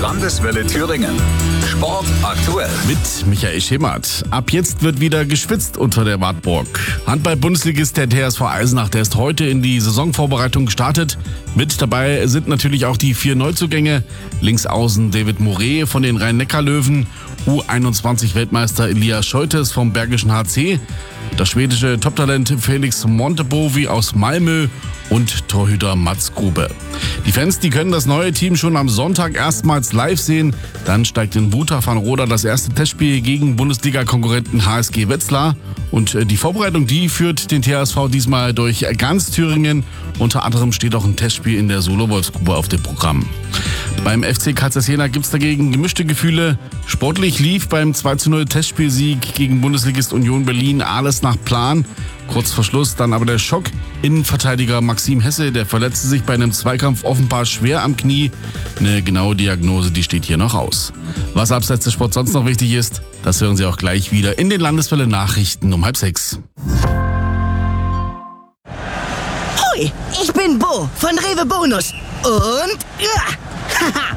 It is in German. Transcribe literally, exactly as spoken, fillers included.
Landeswelle Thüringen. Sport aktuell. Mit Michael Schemert. Ab jetzt wird wieder geschwitzt unter der Wartburg. Handball-Bundesligist der T S V Eisenach, der ist heute in die Saisonvorbereitung gestartet. Mit dabei sind natürlich auch die vier Neuzugänge. Links außen David Moret von den Rhein-Neckar-Löwen, U einundzwanzig-Weltmeister Elias Scheutes vom Bergischen H C, das schwedische Toptalent Felix Montebovi aus Malmö und Torhüter Mats Grube. Die Fans, die können das neue Team schon am Sonntag erstmals live sehen. Dann steigt in Wuta van Roda das erste Testspiel gegen Bundesliga-Konkurrenten H S G Wetzlar. Und die Vorbereitung, die führt den T H S V diesmal durch ganz Thüringen. Unter anderem steht auch ein Testspiel in der Solo-Wolfsgrube auf dem Programm. Beim F C K Z Jena gibt es dagegen gemischte Gefühle. Sportlich lief beim zwei zu null Testspielsieg gegen Bundesligist Union Berlin alles nach Plan. Kurz vor Schluss dann aber der Schock. Innenverteidiger Maxim Hesse, der verletzte sich bei einem Zweikampf offenbar schwer am Knie. Eine genaue Diagnose, die steht hier noch aus. Was abseits des Sports sonst noch wichtig ist, das hören Sie auch gleich wieder in den Landeswelle Nachrichten um halb sechs. Hoi, ich bin Bo von Rewe Bonus. Und ja, haha,